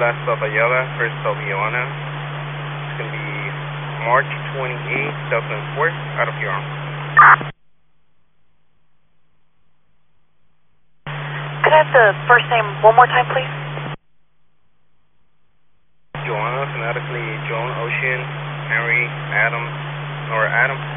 last stop Ayala, first stop Joanna. It's going to be March 28, 2004, out of your arm. Could I have the first name one more time, please? Joanna, phonetically Joan, Ocean, Henry, Adam, Nora Adam.